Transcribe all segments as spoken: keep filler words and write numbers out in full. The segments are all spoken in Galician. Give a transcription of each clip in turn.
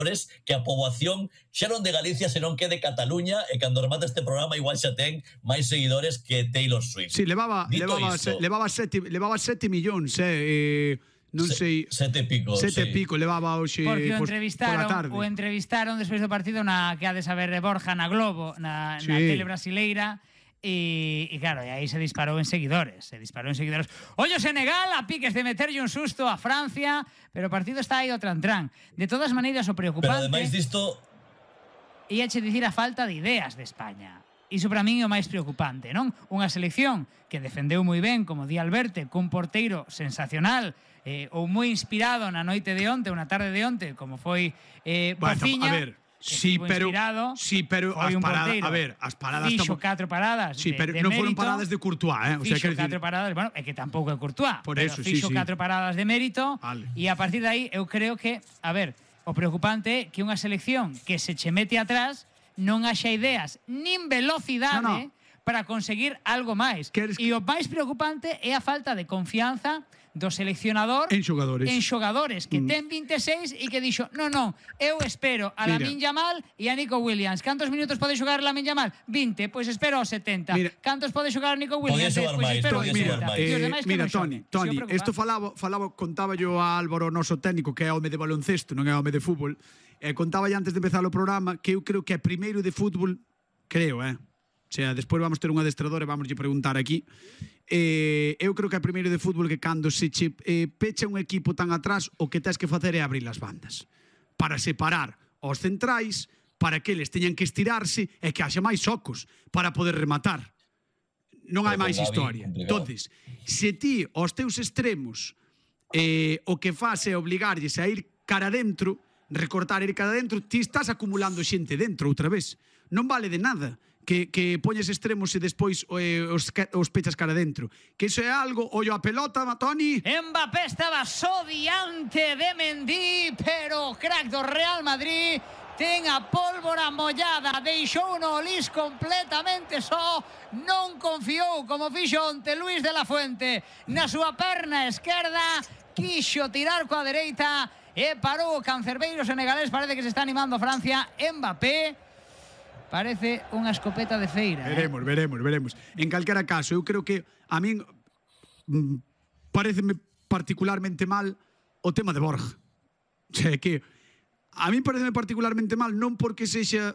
que a poboación xa non de Galicia senón que de Cataluña, e cando remata este programa igual xa ten máis seguidores que Taylor Swift. Sí, levaba levaba, se, levaba sete levaba sete millóns, eh, non se, sei, sete pico, sete sí. pico levaba hoxe porque o pola entrevistaron, tarde. o entrevistaron despois do partido na que ha de saber Borja na Globo, na, sí. na tele brasileira. Y, y claro, y ahí se disparó en seguidores, se disparó en seguidores. Oye, Senegal, a piques de meterlle un susto a Francia, pero o partido está aí o tran-tran. De todas maneiras, o preocupante... Pero ademais disto... Ia che dicir a falta de ideas de España. Iso para min é o máis preocupante, non? Unha selección que defendeu moi ben, como di Alberte, cun porteiro sensacional, eh, ou moi inspirado na noite de onte, unha tarde de onte, como foi eh, bueno, Bofiña. A ver... Sí, pero inspirado, sí, pero as paradas, a ver, as paradas fixo catro paradas. Sí, de, pero de non mérito, foron paradas de Courtois, eh, o sea, fixo que catro decir... paradas, bueno, é que tampouco é Courtois. Por pero eso, fixo sí, sí. catro paradas de mérito vale. E a partir de aí eu creo que, a ver, o preocupante é que unha selección que se che mete atrás non haxa ideas nin velocidade no, no. para conseguir algo máis. Que... E o máis preocupante é a falta de confianza do seleccionador en xogadores en xogadores que mm. ten vinte e seis e que dixo, non, non, eu espero a Lamine Yamal e a Nico Williams. Cantos minutos pode xogar Lamine Yamal? vinte, pois espero aos setenta. Mira, cantos pode xogar Nico Williams? Pois pues espero aos setenta. Mira, eh, mira Toni, Toni, isto falaba, falaba, contaba yo a Álvaro, o noso técnico, que é home de baloncesto, non é home de fútbol, e contaba antes de empezar o programa que eu creo que é primeiro de fútbol, creo, eh, o sea, despois vamos ter un adestrador e vamos lle preguntar aquí. Eh, eu creo que é primeiro de fútbol que cando se che eh, pecha un equipo tan atrás, o que tens que facer é abrir as bandas para separar os centrais, para que eles teñan que estirarse e que haxa máis socos para poder rematar. Non hai máis historia. Entonces, se ti aos teus extremos eh, o que faz é obligarlles a ir cara dentro, recortar ir cara dentro, ti estás acumulando xente dentro outra vez. Non vale de nada que, que poñes extremos e despois eh, os, os pechas cara dentro. Que iso é algo, ollo a pelota, Toni. Mbappé estaba só diante de Mendy, pero o crack do Real Madrid ten a pólvora mollada, deixou no Lis completamente só, non confiou como fixo onte Luis de la Fuente na súa perna esquerda, quixo tirar coa dereita e parou o cancerbeiro senegalés. Parece que se está animando Francia. Mbappé parece unha escopeta de feira. Veremos, eh? veremos, veremos. En calquera caso, eu creo que a min mm, pareceme particularmente mal o tema de Borja. O sea, que a min pareceme particularmente mal non porque sexa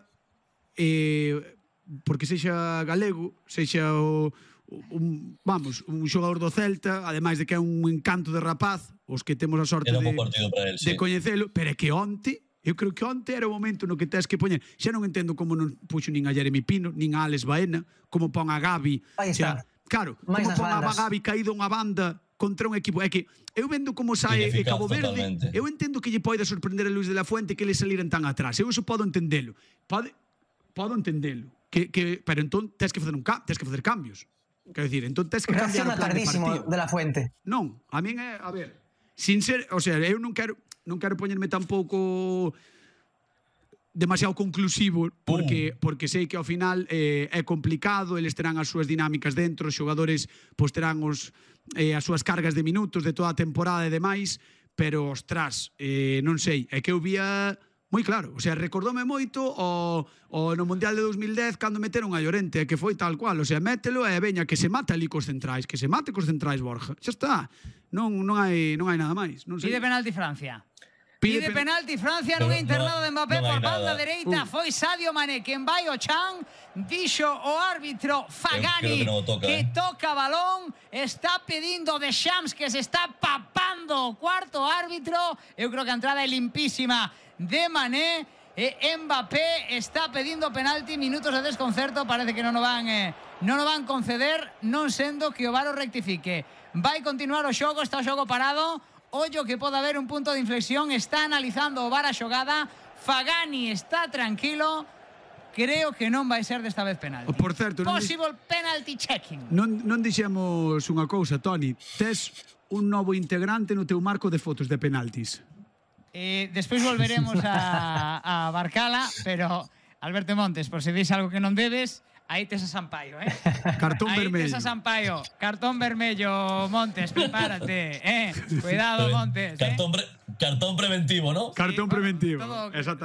eh, porque sexa galego, sexa o, un, vamos, un xogador do Celta, ademais de que é un encanto de rapaz, os que temos a sorte de, él, sí. de coñecelo, pero é que onte eu creo que onte era o momento no que tens que poñer. Xa non entendo como non puxo nin a Jeremy Pino, nin a Alex Baena, como pon a Gavi. Aí está. Xa, claro, Mais como pon a bandas. Gavi caído unha banda contra un equipo. É que eu vendo como sae e Cabo Verde, totalmente. Eu entendo que lle poida sorprender a Luis de la Fuente que le saliran tan atrás. Eu iso podo entendelo. Pode, podo entendelo. Que, que, pero entón tens que facer un ca, tens que facer cambios. Quero dicir, entón tens que cambiar o plan de partido. De la Fuente. Non, a min é, a ver, sin ser, o sea, eu non quero non quero poñerme tampouco demasiado conclusivo, porque porque sei que ao final eh, é complicado, eles terán as súas dinámicas dentro, os xogadores pois terán os, eh, as súas cargas de minutos de toda a temporada e demais, pero, ostras, eh, non sei, é que eu vía moi claro, o sea, recordoume moito o, o no Mundial de dos mil dez cando meteron a Llorente, que foi tal cual, o sea, mételo e veña, que se mate ali cos centrais, que se mate cos centrais, Borja, xa está, non, non, hai, non hai nada máis. Non sei. Pide penalti Francia. Pide, Pide penalti Francia nun internado de Mbappé non por banda nada. dereita. Uh. Foi Sadio Mané quen vai o chan. Dixo o árbitro Fagani que, no toca, que eh. toca balón. Está pedindo de Shams que se está papando o cuarto árbitro. Eu creo que a entrada é limpísima de Mané. E Mbappé está pedindo penalti. Minutos de desconcerto. Parece que non o van, eh, non o van conceder, non sendo que o V A R o rectifique. Vai continuar o xogo, está o xogo parado. Ollo que pode haber un punto de inflexión. Está analizando o V A R a xogada. Fagani está tranquilo. Creo que non vai ser desta vez penalti. Por certo, non Possible penalty checking. Non, non dixemos unha cousa, Toni. Tes un novo integrante no teu marco de fotos de penaltis. Eh, despois volveremos a, a Barcala, pero Alberto Montes, por se dis algo que non debes, aí tes a Sampaio, eh? Cartón aí vermello. Aí tes a Sampaio. Cartón vermello, Montes, prepárate, eh? Cuidado, Montes, cartón, eh? Cartón preventivo, ¿no? Cartón Sí, bueno, preventivo, todo- exactamente.